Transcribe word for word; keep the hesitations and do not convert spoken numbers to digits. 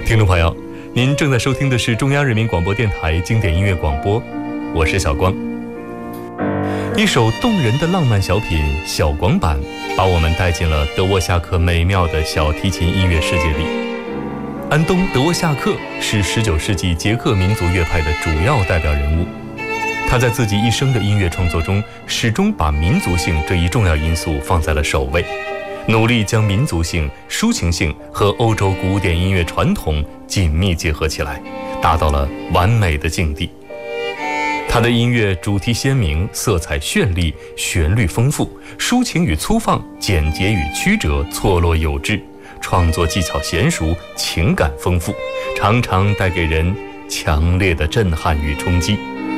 听众朋友，您正在收听的是中央人民广播电台经典音乐广播，我是小光。一首动人的浪漫小品《小广版》，把我们带进了德沃夏克美妙的小提琴音乐世界里。安东·德沃夏克是十九世纪捷克民族乐派的主要代表人物，他在自己一生的音乐创作中，始终把民族性这一重要因素放在了首位，努力将民族性、抒情性和欧洲古典音乐传统紧密结合起来，达到了完美的境地。他的音乐主题鲜明，色彩绚丽，旋律丰富，抒情与粗放，简洁与曲折，错落有致，创作技巧娴熟，情感丰富，常常带给人强烈的震撼与冲击。